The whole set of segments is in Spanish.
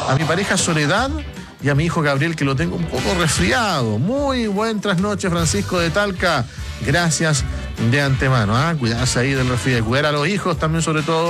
a mi pareja Soledad y a mi hijo Gabriel, que lo tengo un poco resfriado. Muy buen trasnoche, Francisco de Talca. Gracias de antemano. Cuidarse ahí del resfriado, cuidar a los hijos también, sobre todo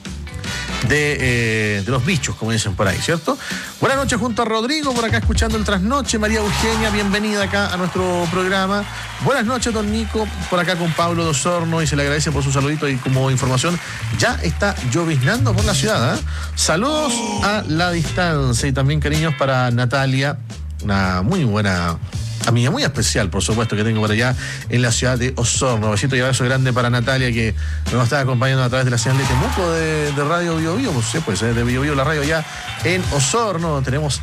de los bichos, como dicen por ahí, ¿cierto? Buenas noches junto a Rodrigo, por acá escuchando el trasnoche. María Eugenia, bienvenida acá a nuestro programa. Buenas noches, don Nico, por acá con Pablo de Osorno, y se le agradece por su saludito. Y como información, ya está lloviznando por la ciudad, Saludos a la distancia y también cariños para Natalia, una muy buena amiga, muy especial, por supuesto, que tengo por allá en la ciudad de Osorno. Besito y abrazo grande para Natalia, que nos está acompañando a través de la señal de Temuco de Radio Bio Bio, pues de Bio Bio, la radio allá en Osorno. Tenemos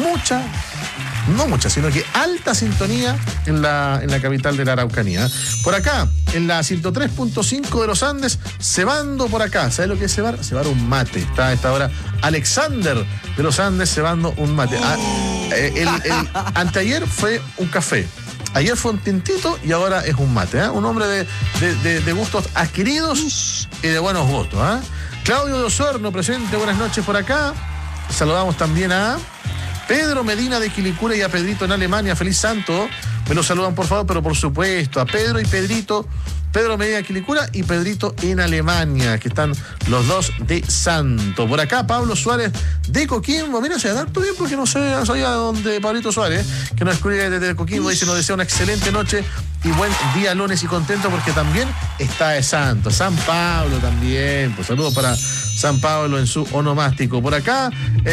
sino que alta sintonía en la capital de la Araucanía. Por acá, en la 103.5 de los Andes, cebando por acá. ¿Sabes lo que es cebar? Cebar un mate. Está a esta hora Alexander de los Andes cebando un mate. Anteayer fue un café. Ayer fue un tintito y ahora es un mate. Un hombre de gustos adquiridos y de buenos gustos. Claudio de Osorno presente, buenas noches por acá. Saludamos también a Pedro Medina de Quilicura y a Pedrito en Alemania. Feliz santo. Me lo saludan, por favor, pero por supuesto a Pedro y Pedrito. Pedro Medina de Quilicura y Pedrito en Alemania, que están los dos de santo. Por acá, Pablo Suárez de Coquimbo. Mira, se da tanto tiempo que no sabía dónde Pablito Suárez, que nos escribe desde Coquimbo, dice: nos desea una excelente noche y buen día lunes, y contento porque también está de santo. San Pablo también. Pues saludos para San Pablo en su onomástico. Por acá,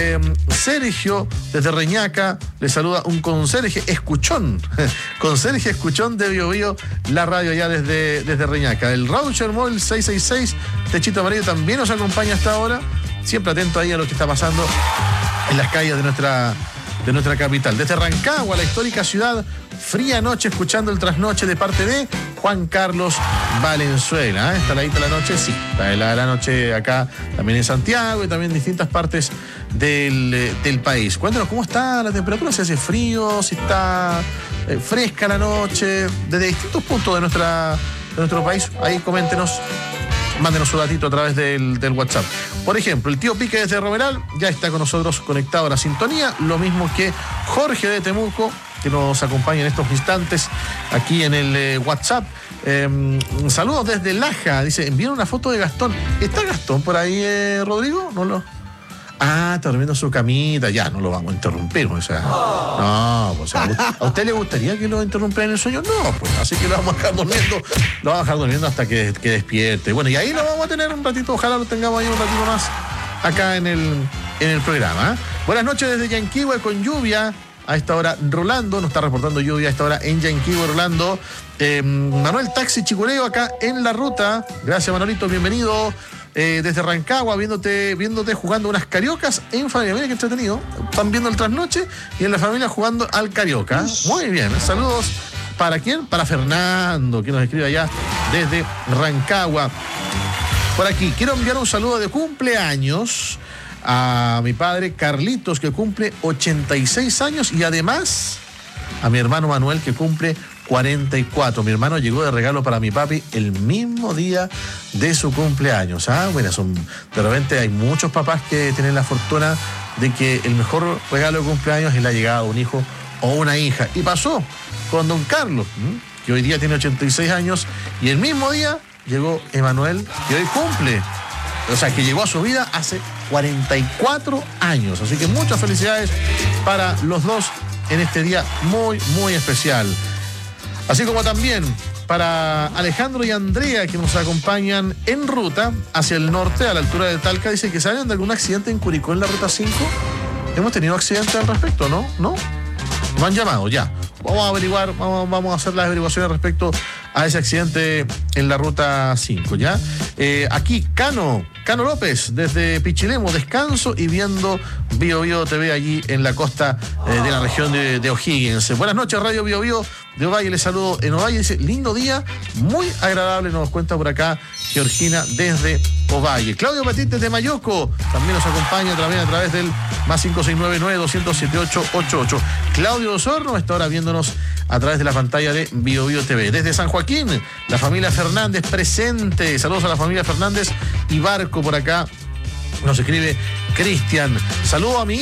Sergio desde Reñaca le saluda un conserje escuchón. Conserje escuchón de Bio Bio, la radio allá desde Reñaca. El Raúcher Móvil 666 Techito Amarillo también nos acompaña hasta ahora, siempre atento ahí a lo que está pasando en las calles de nuestra capital. Desde Rancagua, la histórica ciudad, fría noche escuchando el trasnoche de parte de Juan Carlos Valenzuela. ¿Está heladita la noche? Sí, está helada la noche acá también en Santiago y también en distintas partes del país. Cuéntanos cómo está la temperatura, si hace frío, si está fresca la noche, desde distintos puntos de nuestro país. Ahí coméntenos, mándenos su datito a través del WhatsApp. Por ejemplo, el tío Pique desde Romeral ya está con nosotros conectado a la sintonía, lo mismo que Jorge de Temuco, que nos acompaña en estos instantes aquí en el WhatsApp. Saludos desde Laja, dice, envían una foto de Gastón. ¿Está Gastón por ahí, Rodrigo? Está durmiendo su camita, ya, no lo vamos a interrumpir, o sea, no, pues, ¿a usted le gustaría que lo interrumpiera en el sueño? No, pues, así que lo vamos a dejar durmiendo hasta que despierte. Bueno, y ahí lo vamos a tener un ratito, ojalá lo tengamos ahí un ratito más acá en el programa. Buenas noches desde Yanquihue con lluvia. A esta hora, Rolando nos está reportando lluvia a esta hora en Yanquihue, Rolando. Manuel Taxi Chicureo acá en la ruta. Gracias, Manolito, bienvenido. Desde Rancagua, viéndote jugando unas cariocas en familia. Mira qué entretenido. Están viendo el trasnoche y en la familia jugando al carioca. Muy bien. Saludos. ¿Para quién? Para Fernando, que nos escribe allá desde Rancagua. Por aquí, quiero enviar un saludo de cumpleaños a mi padre Carlitos, que cumple 86 años, y además a mi hermano Manuel, que cumple 44. Mi hermano llegó de regalo para mi papi el mismo día de su cumpleaños. Bueno, de repente hay muchos papás que tienen la fortuna de que el mejor regalo de cumpleaños es la llegada de un hijo o una hija. Y pasó con don Carlos, que hoy día tiene 86 años, y el mismo día llegó Emanuel, que hoy cumple, o sea, que llegó a su vida hace 44 años. Así que muchas felicidades para los dos en este día muy, muy especial. Así como también para Alejandro y Andrea, que nos acompañan en ruta hacia el norte, a la altura de Talca. Dice que saben de algún accidente en Curicó en la ruta 5. ¿Hemos tenido accidentes al respecto, no? ¿No? Nos han llamado, ya. Vamos a averiguar, vamos a hacer las averiguaciones respecto a ese accidente en la ruta 5, ¿ya? Aquí, Cano López, desde Pichilemu, descanso y viendo Bio Bio TV allí en la costa de la región de O'Higgins. Buenas noches, Radio Bio Bio de Ovalle, les saludo en Ovalle. Dice, lindo día, muy agradable, nos cuenta por acá Georgina desde Ovalle. Claudio Petit desde Mayoco también nos acompaña también a través del más 569-900-7888. Claudio Osorno está ahora viéndonos a través de la pantalla de Bio Bio TV. Desde San Joaquín, la familia Fernández presente. Saludos a la familia Fernández y Barco por acá. Nos escribe Cristian. Saludo a mi